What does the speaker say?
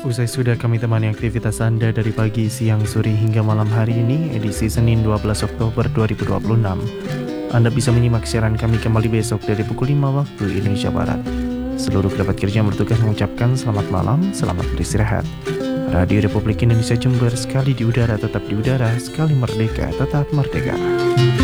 Usai sudah kami temani aktivitas Anda dari pagi, siang, sore hingga malam hari ini, edisi Senin 12 Oktober 2026. Anda bisa menyimak siaran kami kembali besok dari pukul 5 waktu Indonesia Barat. Seluruh kerabat kerja yang bertugas mengucapkan selamat malam, selamat beristirahat. Radio Republik Indonesia Jember, sekali di udara tetap di udara, sekali merdeka tetap merdeka.